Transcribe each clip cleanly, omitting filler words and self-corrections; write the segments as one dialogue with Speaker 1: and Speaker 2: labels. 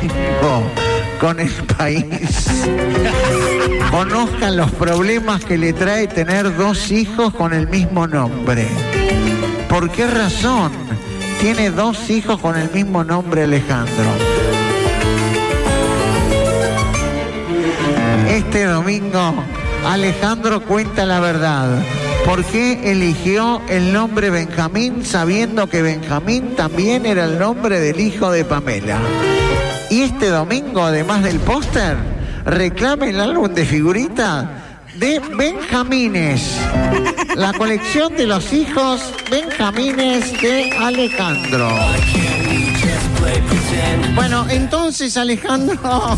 Speaker 1: domingo con el país conozcan los problemas que le trae tener dos hijos con el mismo nombre. ¿Por qué razón tiene dos hijos con el mismo nombre Alejandro? Este domingo Alejandro cuenta la verdad. ¿Por qué eligió el nombre Benjamín sabiendo que Benjamín también era el nombre del hijo de Pamela? Y este domingo, además del póster, reclame el álbum de figuritas de Benjamines. La colección de los hijos Benjamines de Alejandro. Bueno, entonces Alejandro...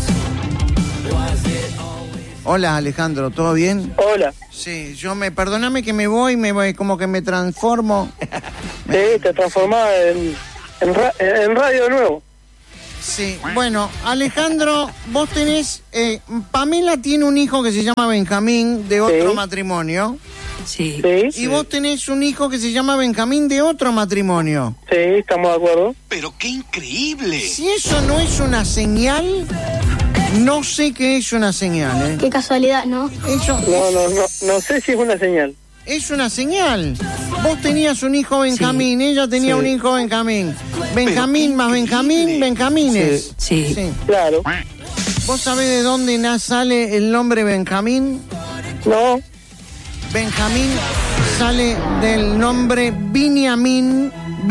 Speaker 1: Hola Alejandro, ¿todo bien?
Speaker 2: Hola.
Speaker 1: Sí, perdóname que me voy, como que me transformo.
Speaker 2: Sí, te transformás en radio de nuevo.
Speaker 1: Sí, bueno, Alejandro, vos tenés... Pamela tiene un hijo que se llama Benjamín, de otro matrimonio.
Speaker 3: Sí.
Speaker 1: Y vos tenés un hijo que se llama Benjamín, de otro matrimonio.
Speaker 2: Sí, estamos de acuerdo.
Speaker 4: ¡Pero qué increíble!
Speaker 1: Si eso no es una señal... No sé qué es una señal, ¿eh?
Speaker 5: Qué casualidad, ¿no?
Speaker 1: Eso
Speaker 2: No sé si es una señal.
Speaker 1: es una señal. Vos tenías un hijo Benjamín, ella tenía un hijo Benjamín. Benjamín más Benjamín, Benjamines.
Speaker 3: Sí.
Speaker 2: Claro.
Speaker 1: ¿Vos sabés de dónde sale el nombre Benjamín?
Speaker 2: No.
Speaker 1: Benjamín sale del nombre Binyamin,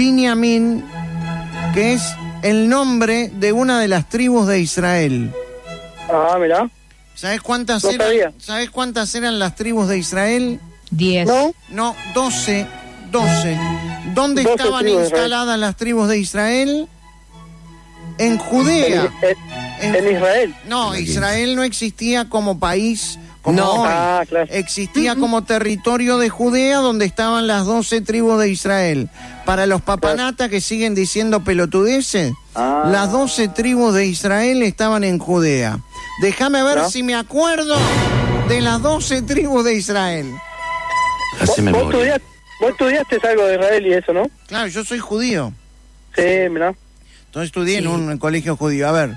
Speaker 1: que es el nombre de una de las tribus de Israel.
Speaker 2: Ah, mirá.
Speaker 1: ¿Sabés cuántas
Speaker 2: No
Speaker 1: eran?
Speaker 2: sabía.
Speaker 1: ¿Sabés cuántas eran las tribus de Israel?
Speaker 3: 10.
Speaker 1: No, 12. ¿Dónde
Speaker 2: 12
Speaker 1: estaban
Speaker 2: tribus de
Speaker 1: instaladas las tribus de Israel? En Judea.
Speaker 2: En Israel.
Speaker 1: No, Israel no existía como país como hoy.
Speaker 2: Ah, claro.
Speaker 1: Existía como territorio de Judea donde estaban las 12 tribus de Israel. Para los papanatas que siguen diciendo pelotudeces, las 12 tribus de Israel estaban en Judea. Déjame ver si me acuerdo de las 12 tribus de Israel.
Speaker 2: Vos estudiaste algo de Israel y eso, ¿no?
Speaker 1: Claro, yo soy judío.
Speaker 2: Sí, mirá.
Speaker 1: Entonces estudié en un colegio judío. A ver,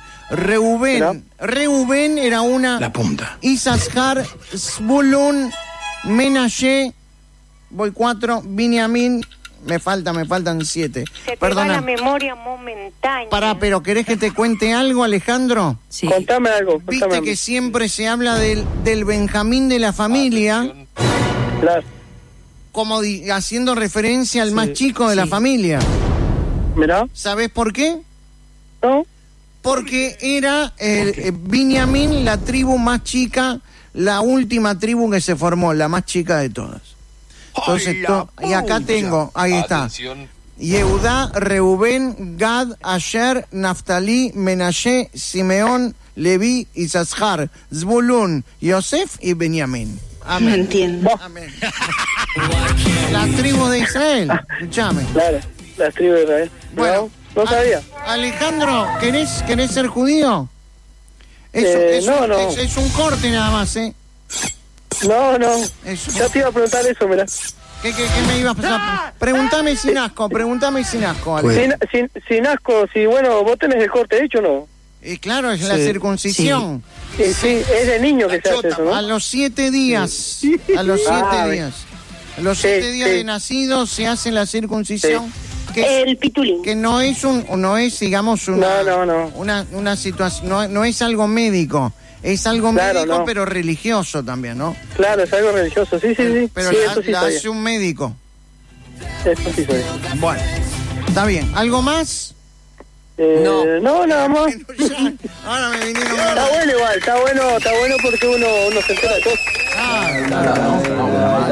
Speaker 1: Reubén era una...
Speaker 4: La punta.
Speaker 1: Isashar, Zvulun, Menashe, voy 4, Binyamin, me faltan 7.
Speaker 6: Se te va la memoria momentánea.
Speaker 1: Pero ¿querés que te cuente algo, Alejandro?
Speaker 3: Sí.
Speaker 2: Contame algo.
Speaker 1: Viste que siempre se habla del Benjamín de la familia,
Speaker 2: Claro.
Speaker 1: como haciendo referencia al más chico de la familia.
Speaker 2: Mirá.
Speaker 1: ¿Sabés por qué?
Speaker 2: ¿No?
Speaker 1: Porque era Binyamin la tribu más chica, la última tribu que se formó, la más chica de todas. Entonces, y acá tengo, ahí está. Yehudá, Reubén, Gad, Asher, Naftali, Menashe, Simeón, Leví, Isashar, Zvulun, Yosef y Benjamín. Amén.
Speaker 3: No entiendo.
Speaker 1: Amén. La tribu de Israel, escúchame.
Speaker 2: Claro, la tribu de Israel.
Speaker 1: Bueno,
Speaker 2: no sabía.
Speaker 1: Alejandro, ¿querés ser judío?
Speaker 2: No.
Speaker 1: Es un corte nada más, ¿eh?
Speaker 2: No.
Speaker 1: Eso.
Speaker 2: Ya te iba a preguntar eso, mirá.
Speaker 1: ¿Qué me ibas a pasar? Preguntame sin asco, Ale.
Speaker 2: Sin asco, si bueno, vos tenés el corte hecho, ¿no?
Speaker 1: Claro, es la circuncisión.
Speaker 2: Sí, es de niño que se hace eso, ¿no?
Speaker 1: A los 7 días. A los 7 días. A los 7 días de nacido se hace la circuncisión.
Speaker 6: El pitulín.
Speaker 1: Que no es digamos, una situación, no es algo médico. Es algo médico, pero religioso también, ¿no?
Speaker 2: Claro, es algo religioso, sí.
Speaker 1: Pero
Speaker 2: sí,
Speaker 1: la hace un médico.
Speaker 2: Eso sí soy.
Speaker 1: Bueno, está bien. ¿Algo más?
Speaker 2: No, nada más.
Speaker 1: Ahora me vinieron...
Speaker 2: Está bueno igual, está bueno porque uno se entera de todo.
Speaker 1: Ah, claro.